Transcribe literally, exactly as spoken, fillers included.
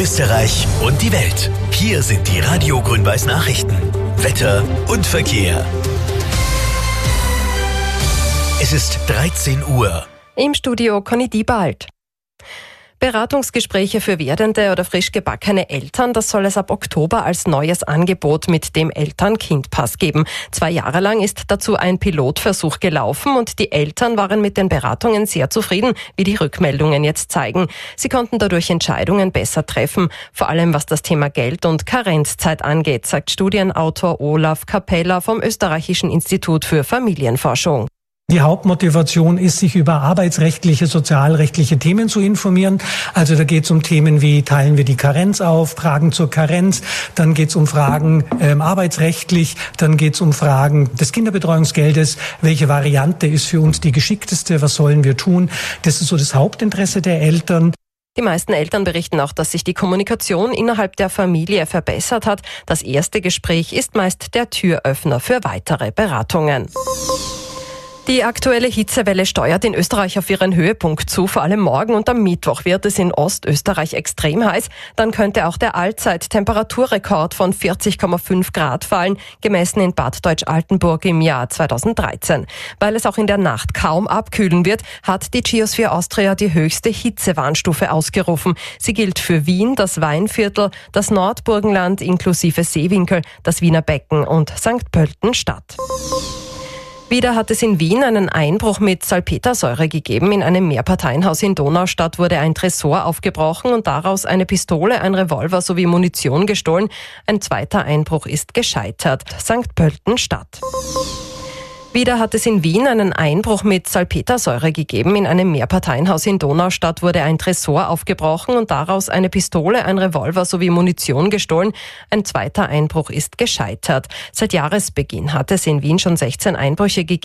Österreich und die Welt. Hier sind die Radio Grün-Weiß Nachrichten. Wetter und Verkehr. Es ist dreizehn Uhr. Im Studio Conny Diebald. Beratungsgespräche für werdende oder frisch gebackene Eltern, das soll es ab Oktober als neues Angebot mit dem Eltern-Kind-Pass geben. Zwei Jahre lang ist dazu ein Pilotversuch gelaufen und die Eltern waren mit den Beratungen sehr zufrieden, wie die Rückmeldungen jetzt zeigen. Sie konnten dadurch Entscheidungen besser treffen, vor allem was das Thema Geld und Karenzzeit angeht, sagt Studienautor Olaf Capella vom Österreichischen Institut für Familienforschung. Die Hauptmotivation ist, sich über arbeitsrechtliche, sozialrechtliche Themen zu informieren. Also da geht es um Themen wie, teilen wir die Karenz auf, Fragen zur Karenz, dann geht es um Fragen ähm, arbeitsrechtlich, dann geht es um Fragen des Kinderbetreuungsgeldes, welche Variante ist für uns die geschickteste, was sollen wir tun. Das ist so das Hauptinteresse der Eltern. Die meisten Eltern berichten auch, dass sich die Kommunikation innerhalb der Familie verbessert hat. Das erste Gespräch ist meist der Türöffner für weitere Beratungen. Die aktuelle Hitzewelle steuert in Österreich auf ihren Höhepunkt zu. Vor allem morgen und am Mittwoch wird es in Ostösterreich extrem heiß. Dann könnte auch der Allzeit-Temperaturrekord von vierzig Komma fünf Grad fallen, gemessen in Bad Deutsch-Altenburg im Jahr zweitausenddreizehn. Weil es auch in der Nacht kaum abkühlen wird, hat die Geosphere Austria die höchste Hitzewarnstufe ausgerufen. Sie gilt für Wien, das Weinviertel, das Nordburgenland inklusive Seewinkel, das Wiener Becken und Sankt Pölten-Stadt. Wieder hat es in Wien einen Einbruch mit Salpetersäure gegeben. In einem Mehrparteienhaus in Donaustadt wurde ein Tresor aufgebrochen und daraus eine Pistole, ein Revolver sowie Munition gestohlen. Ein zweiter Einbruch ist gescheitert. Sankt Pölten-Stadt. Wieder hat es in Wien einen Einbruch mit Salpetersäure gegeben. In einem Mehrparteienhaus in Donaustadt wurde ein Tresor aufgebrochen und daraus eine Pistole, ein Revolver sowie Munition gestohlen. Ein zweiter Einbruch ist gescheitert. Seit Jahresbeginn hat es in Wien schon sechzehn Einbrüche gegeben.